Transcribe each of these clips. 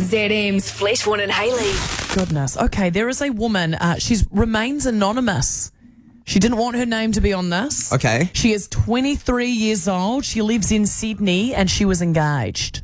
ZM's Fleshborn and Hayley. Goodness. Okay, there is a woman. She remains anonymous. She didn't want her name to be on this. Okay. She is 23 years old. She lives in Sydney and she was engaged.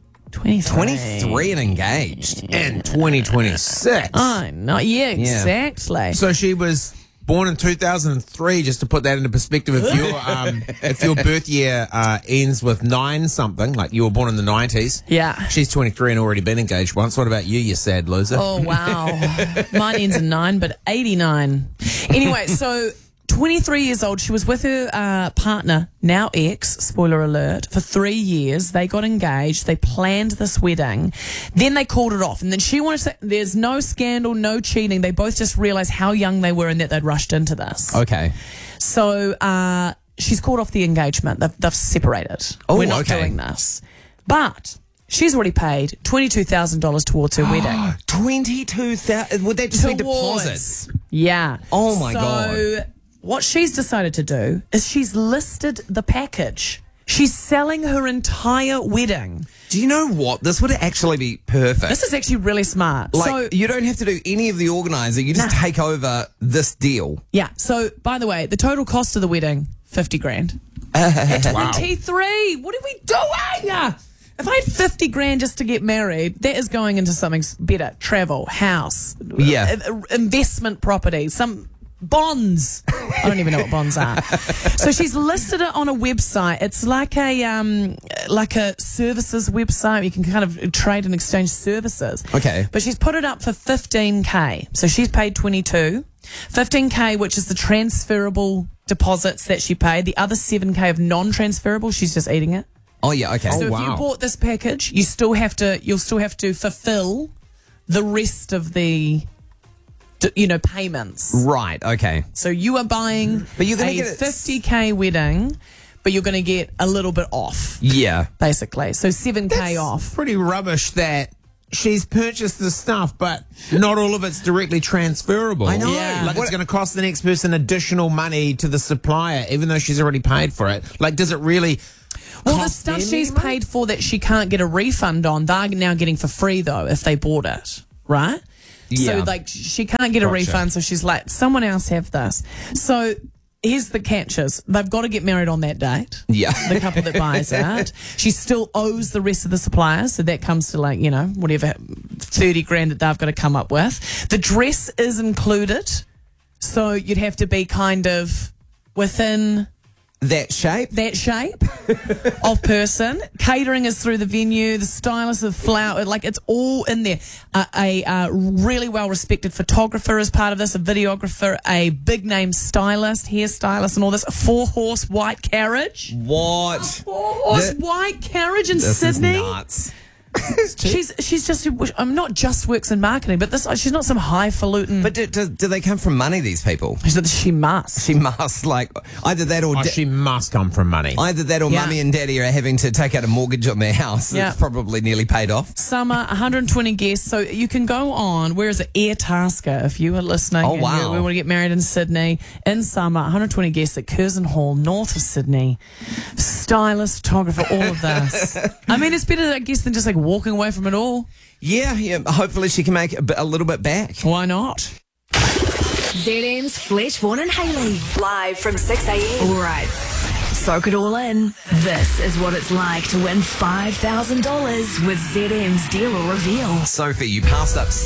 23 and engaged. In 2026. I know. Yeah, exactly. So she was born in 2003, just to put that into perspective. If your birth year ends with 9 something, like you were born in the 90s. Yeah. She's 23 and already been engaged once. What about you, you sad loser? Oh, wow. Mine ends in 9, but 89. Anyway, so 23 years old. She was with her partner, now ex, spoiler alert, for 3 years. They got engaged. They planned this wedding. Then they called it off. And then she wanted to say, there's no scandal, no cheating. They both just realized how young they were and that they'd rushed into this. Okay. So she's called off the engagement. They've separated. Oh, We're not okay. doing this. But she's already paid $22,000 towards her wedding. 22,000. Would that just be deposits? Yeah. Oh, my God. So what she's decided to do is she's listed the package. She's selling her entire wedding. Do you know what? This would actually be perfect. This is actually really smart. Like, So, you don't have to do any of the organising. You just take over this deal. yeah. So, by the way, the total cost of the wedding, $50,000. At 23. What are we doing? If I had $50,000 just to get married, that is going into something better. Travel, house, investment property, some bonds. I don't even know what bonds are. So she's listed it on a website. It's like a services website. You can kind of trade and exchange services. Okay. But she's put it up for $15,000. So she's paid $22,000. $15,000, which is the transferable deposits that she paid. The other $7,000 of non-transferable. She's just eating it. Oh, yeah, okay. So if you bought this package, you'll still have to fulfill the rest of the payments. Right, okay. So you are buying But you're gonna a get it- $50,000 wedding, but you're going to get a little bit off, Yeah. basically. So $7,000 off. Pretty rubbish that she's purchased the stuff, but not all of it's directly transferable. I know. Yeah. Like it's going to cost the next person additional money to the supplier, even though she's already paid for it. Like, does it really? Well, the cost stuff them she's any money? paid for that she can't get a refund on, they're now getting for free, though, if they bought it, right? Yeah. So, like, she can't get a refund, so she's like, someone else have this. So, here's the catches. They've got to get married on that date. Yeah. The couple that buys it. She still owes the rest of the suppliers, so that comes to, like, whatever, $30,000 that they've got to come up with. The dress is included, so you'd have to be kind of within That shape? that shape of person. Catering is through the venue, the stylist, the flower, like it's all in there. A really well respected photographer is part of this, a videographer, a big name stylist, hairstylist, and all this. A 4-horse white carriage. What? 4-horse white carriage in This Sydney. is nuts. She's just not just works in marketing, but she's not some highfalutin. But do they come from money, these people? she must. She must, like, either that or... Oh, she must come from money. Either that or Yeah. mummy and daddy are having to take out a mortgage on their house. Yeah. It's probably nearly paid off. Summer, 120 guests. So you can go on. Where is it? Airtasker, if you are listening. Oh, and wow. we want to get married in Sydney. In summer, 120 guests at Curzon Hall, north of Sydney. Stylist, photographer, all of this. I mean, it's better, I guess, than just like walking away from it all. Yeah. Hopefully she can make a little bit back. Why not? ZM's Fleshborn and Hayley. Live from 6 a.m. All right. Soak it all in. This is what it's like to win $5,000 with ZM's Deal or Reveal. Sophie, you passed up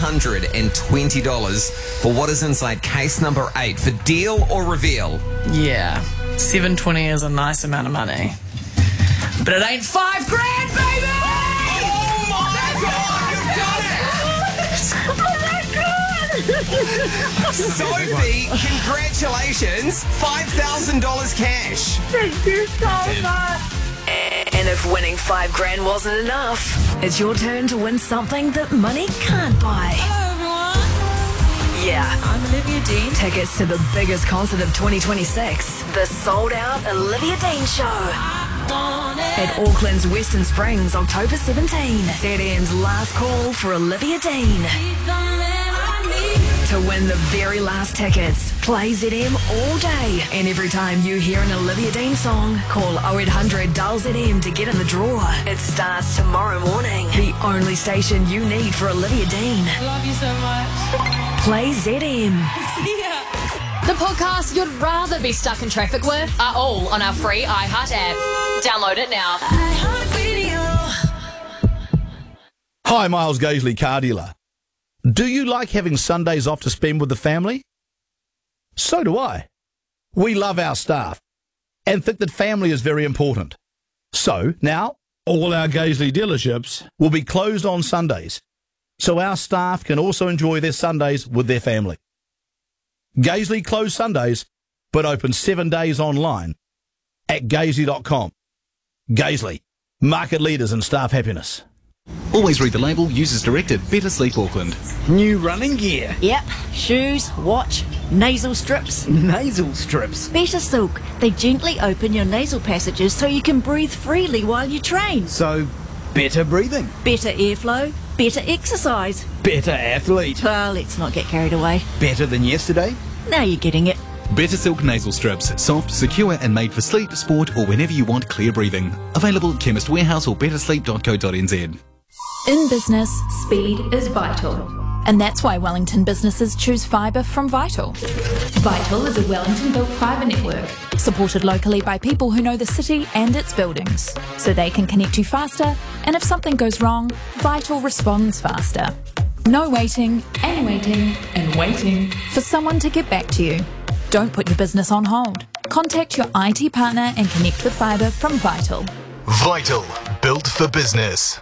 $720 for what is inside case number 8 for Deal or Reveal. Yeah. 720 is a nice amount of money. But it ain't $5,000, baby! Sophie, congratulations. $5,000 cash. And if winning $5,000 wasn't enough, it's your turn to win something that money can't buy. Yeah. I'm Olivia Dean. Tickets to the biggest concert of 2026, the sold-out Olivia Dean Show. At Auckland's Western Springs, October 17. ZM's last call for Olivia Dean. to win the very last tickets. Play ZM all day. And every time you hear an Olivia Dean song, call 0800 dial ZM to get in the draw. It starts tomorrow morning. The only station you need for Olivia Dean. Love you so much. Play ZM. The podcasts you'd rather be stuck in traffic with are all on our free iHeart app. Download it now. Hi, Miles Gaisley, car dealer. Do you like having Sundays off to spend with the family? So do I. We love our staff and think that family is very important. So now, all our Gaisley dealerships will be closed on Sundays, so our staff can also enjoy their Sundays with their family. Gaisley closed Sundays, but open 7 days online at gaisley.com. Gaisley, market leaders in staff happiness. Always read the label. Use as directed. Better Sleep Auckland. New running gear. Yep. Shoes, watch, nasal strips. Nasal strips. Better Silk. They gently open your nasal passages so you can breathe freely while you train. So, better breathing. Better airflow. Better exercise. Better athlete. Well, let's not get carried away. Better than yesterday. Now you're getting it. Better Silk Nasal Strips. Soft, secure and made for sleep, sport or whenever you want clear breathing. Available at Chemist Warehouse or bettersleep.co.nz. In business, speed is vital. And that's why Wellington businesses choose fibre from Vital. Vital is a Wellington-built fibre network, supported locally by people who know the city and its buildings, so they can connect you faster, and if something goes wrong, Vital responds faster. No waiting, and waiting, and waiting for someone to get back to you. Don't put your business on hold. Contact your IT partner and connect with fibre from Vital. Vital, built for business.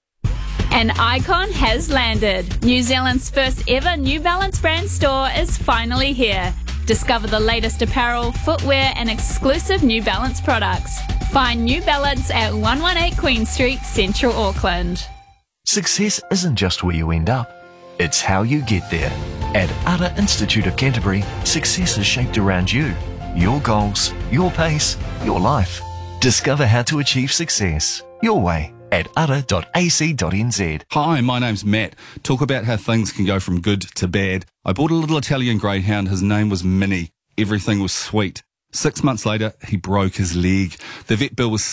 An icon has landed. New Zealand's first ever New Balance brand store is finally here. Discover the latest apparel, footwear and exclusive New Balance products. Find New Balance at 118 Queen Street, Central Auckland. Success isn't just where you end up, it's how you get there. At Ara Institute of Canterbury, success is shaped around you, your goals, your pace, your life. Discover how to achieve success your way at ara.ac.nz. Hi, my name's Matt. Talk about how things can go from good to bad. I bought a little Italian greyhound. His name was Minnie. Everything was sweet. 6 months later, he broke his leg. The vet bill was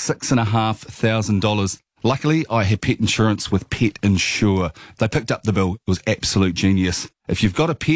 $6,500. Luckily, I had pet insurance with Pet Insure. They picked up the bill. It was absolute genius. If you've got a pet,